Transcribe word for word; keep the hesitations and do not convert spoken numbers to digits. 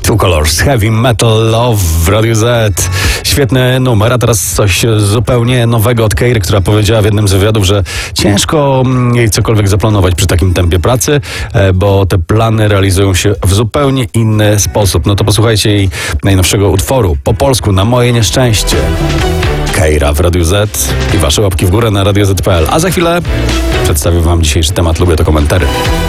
Two Colors, Heavy Metal Love w Radiu Z. Świetny numer, a teraz coś zupełnie nowego od Keiry, która powiedziała w jednym z wywiadów, że ciężko jej cokolwiek zaplanować przy takim tempie pracy, bo te plany realizują się w zupełnie inny sposób. No to posłuchajcie jej najnowszego utworu, po polsku, Na moje nieszczęście. Keira w Radiu Z i wasze łapki w górę na radio zet kropka pe el. A za chwilę przedstawię wam dzisiejszy temat Lubię to komentary.